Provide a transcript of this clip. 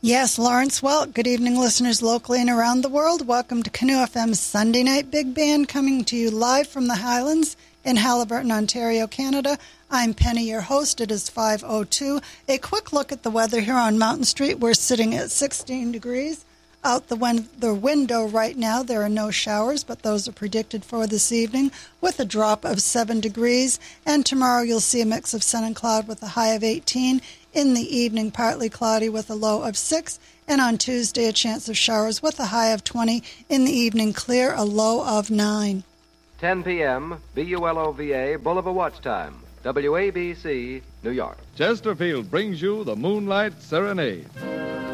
Yes, Lawrence. Well, good evening, listeners locally and around the world. Welcome to Canoe FM's Sunday Night Big Band, coming to you live from the Highlands in Haliburton, Ontario, Canada. I'm Penny, your host. It is 5:02. A quick look at the weather here on Mountain Street. We're sitting at 16 degrees. Out the window right now, there are no showers, but those are predicted for this evening with a drop of 7 degrees. And tomorrow you'll see a mix of sun and cloud with a high of 18. In the evening, partly cloudy with a low of 6. And on Tuesday, a chance of showers with a high of 20. In the evening, clear, a low of 9. 10 p.m., BULOVA, Boulevard Watch Time, WABC, New York. Chesterfield brings you the Moonlight Serenade.